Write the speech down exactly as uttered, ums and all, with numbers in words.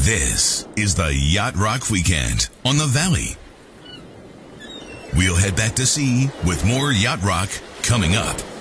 This is the Yacht Rock Weekend on the Valley. We'll head back to sea with more Yacht Rock coming up.